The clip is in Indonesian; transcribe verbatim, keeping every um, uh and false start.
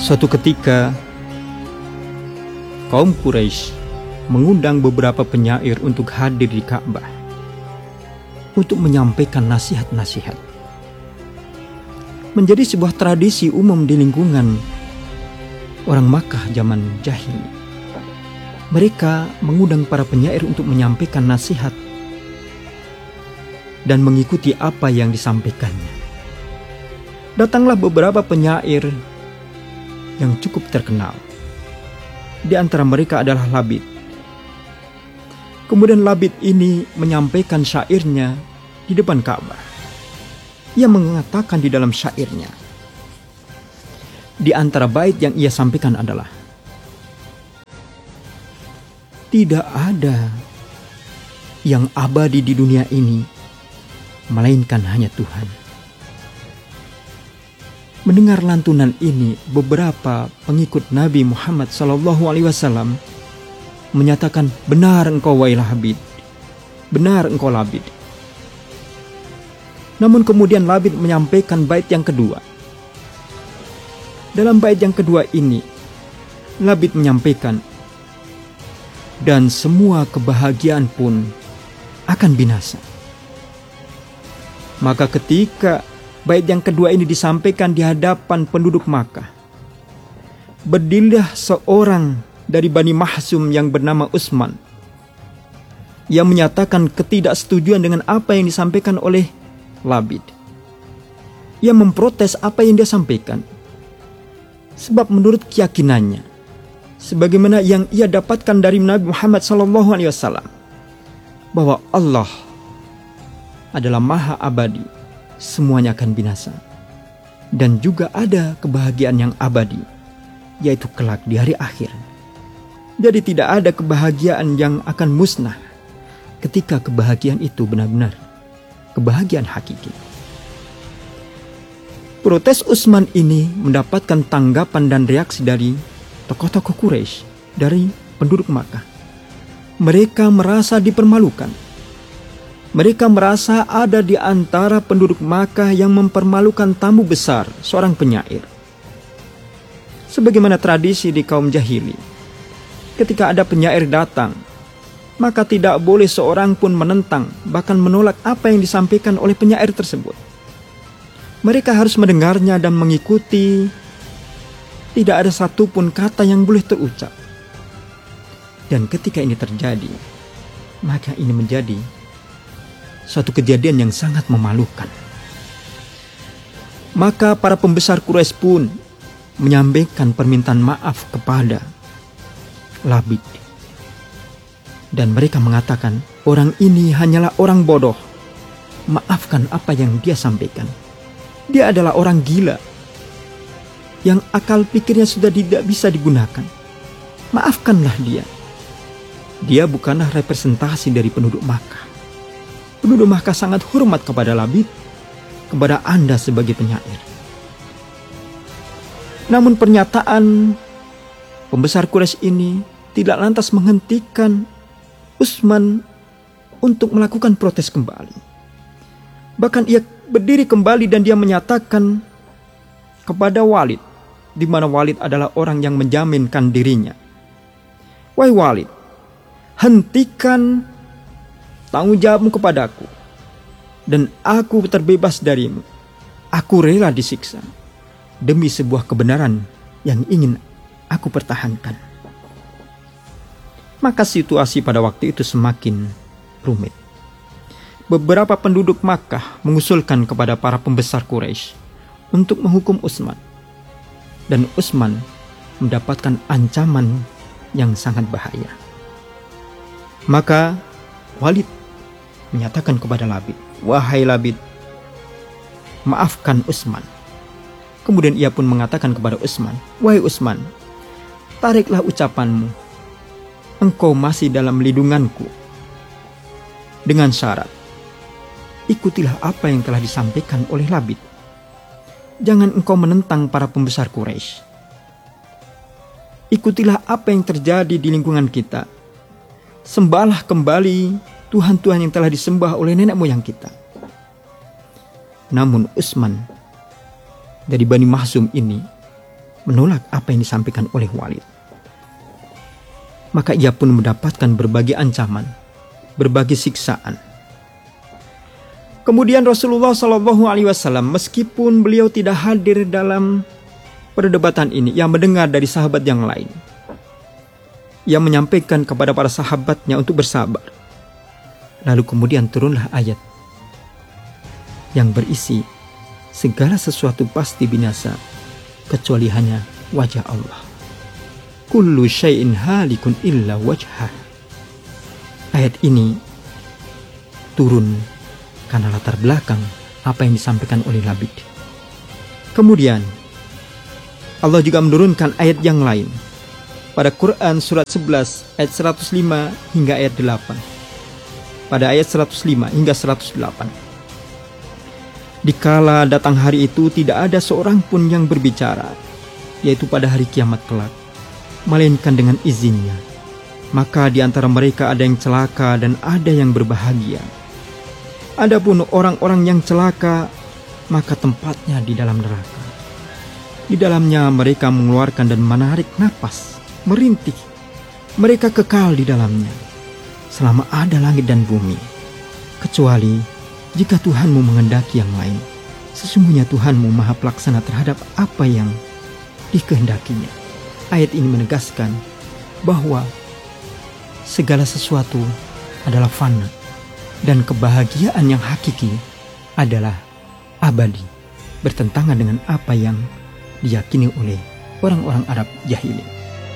Suatu ketika, kaum Quraisy mengundang beberapa penyair untuk hadir di Ka'bah untuk menyampaikan nasihat-nasihat. Menjadi sebuah tradisi umum di lingkungan orang Makkah zaman jahili. Mereka mengundang para penyair untuk menyampaikan nasihat dan mengikuti apa yang disampaikannya. Datanglah beberapa penyair yang cukup terkenal. Di antara mereka adalah Labid. Kemudian Labid ini menyampaikan syairnya di depan Ka'bah. Ia mengatakan di dalam syairnya, di antara bait yang ia sampaikan adalah, tidak ada yang abadi di dunia ini melainkan hanya Tuhan. Mendengar lantunan ini, beberapa pengikut Nabi Muhammad shallallahu alaihi wasallam menyatakan, benar engkau wahai Labid, benar engkau Labid. Namun kemudian Labid menyampaikan bait yang kedua. Dalam bait yang kedua ini, Labid menyampaikan, dan semua kebahagiaan pun akan binasa. Maka ketika bait yang kedua ini disampaikan di hadapan penduduk Makkah, berdirilah seorang dari Bani Mahzum yang bernama Utsman, yang menyatakan ketidaksetujuan dengan apa yang disampaikan oleh Labid. Ia memprotes apa yang dia sampaikan, sebab menurut keyakinannya, sebagaimana yang ia dapatkan dari Nabi Muhammad shallallahu alaihi wasallam, bahwa Allah adalah Maha Abadi, semuanya akan binasa, dan juga ada kebahagiaan yang abadi, yaitu kelak di hari akhir. Jadi tidak ada kebahagiaan yang akan musnah ketika kebahagiaan itu benar-benar kebahagiaan hakiki. Protes Utsman ini mendapatkan tanggapan dan reaksi dari tokoh-tokoh Quraisy, dari penduduk Makkah. Mereka merasa dipermalukan. Mereka merasa ada di antara penduduk Makkah yang mempermalukan tamu besar, seorang penyair. Sebagaimana tradisi di kaum jahili, ketika ada penyair datang, maka tidak boleh seorang pun menentang, bahkan menolak apa yang disampaikan oleh penyair tersebut. Mereka harus mendengarnya dan mengikuti. Tidak ada satupun kata yang boleh terucap. Dan ketika ini terjadi, maka ini menjadi suatu kejadian yang sangat memalukan. Maka para pembesar Quraisy pun menyampaikan permintaan maaf kepada Labid. Dan mereka mengatakan, orang ini hanyalah orang bodoh. Maafkan apa yang dia sampaikan. Dia adalah orang gila yang akal pikirnya sudah tidak bisa digunakan. Maafkanlah dia. Dia bukanlah representasi dari penduduk Makkah. Penduduk Makkah sangat hormat kepada Labid, kepada Anda sebagai penyair. Namun pernyataan pembesar Quraisy ini tidak lantas menghentikan Utsman untuk melakukan protes kembali. Bahkan ia berdiri kembali dan dia menyatakan kepada Walid, di mana Walid adalah orang yang menjaminkan dirinya. Wahai Walid, hentikan tanggung jawabmu kepadaku, dan aku terbebas darimu. Aku rela disiksa demi sebuah kebenaran yang ingin aku pertahankan. Maka situasi pada waktu itu semakin rumit. Beberapa penduduk Makkah mengusulkan kepada para pembesar Quraisy untuk menghukum Utsman. Dan Utsman mendapatkan ancaman yang sangat bahaya. Maka Walid menyatakan kepada Labid, wahai Labid, maafkan Utsman. Kemudian ia pun mengatakan kepada Utsman, wahai Utsman, tariklah ucapanmu. Engkau masih dalam lindunganku. Dengan syarat, ikutilah apa yang telah disampaikan oleh Labid. Jangan engkau menentang para pembesar Quraisy. Ikutilah apa yang terjadi di lingkungan kita. Sembahlah kembali Tuhan-Tuhan yang telah disembah oleh nenek moyang kita. Namun Utsman dari Bani Mahzum ini menolak apa yang disampaikan oleh Walid. Maka ia pun mendapatkan berbagai ancaman, berbagai siksaan. Kemudian Rasulullah shallallahu alaihi wasallam, meskipun beliau tidak hadir dalam perdebatan ini, yang mendengar dari sahabat yang lain, ia menyampaikan kepada para sahabatnya untuk bersabar. Lalu kemudian turunlah ayat yang berisi, segala sesuatu pasti binasa kecuali hanya wajah Allah. Kullu syai'in halikun illa wajhah. Ayat ini turun karena latar belakang apa yang disampaikan oleh Labid. Kemudian Allah juga menurunkan ayat yang lain pada Quran surat sebelas ayat seratus lima hingga ayat delapan. Pada ayat seratus lima hingga seratus delapan. Dikala datang hari itu tidak ada seorang pun yang berbicara, yaitu pada hari kiamat kelak, melainkan dengan izinnya. Maka di antara mereka ada yang celaka dan ada yang berbahagia. Adapun orang-orang yang celaka, maka tempatnya di dalam neraka. Di dalamnya mereka mengeluarkan dan menarik napas, merintih. Mereka kekal di dalamnya selama ada langit dan bumi, kecuali jika Tuhanmu menghendaki yang lain. Sesungguhnya Tuhanmu maha pelaksana terhadap apa yang dikehendakinya. Ayat ini menegaskan bahwa segala sesuatu adalah fana, dan kebahagiaan yang hakiki adalah abadi, bertentangan dengan apa yang diyakini oleh orang-orang Arab jahili.